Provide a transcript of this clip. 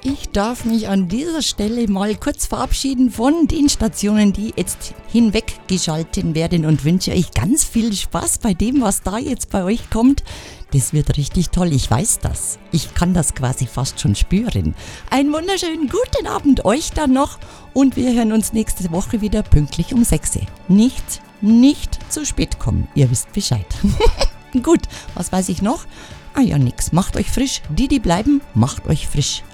Ich darf mich an dieser Stelle mal kurz verabschieden von den Stationen, die jetzt hinweggeschalten werden und wünsche euch ganz viel Spaß bei dem, was da jetzt bei euch kommt. Das wird richtig toll, ich weiß das. Ich kann das quasi fast schon spüren. Einen wunderschönen guten Abend euch dann noch und wir hören uns nächste Woche wieder pünktlich um 6 Uhr. Nicht zu spät kommen, ihr wisst Bescheid. Gut, was weiß ich noch? Ah ja, nix. Macht euch frisch. Die bleiben, macht euch frisch.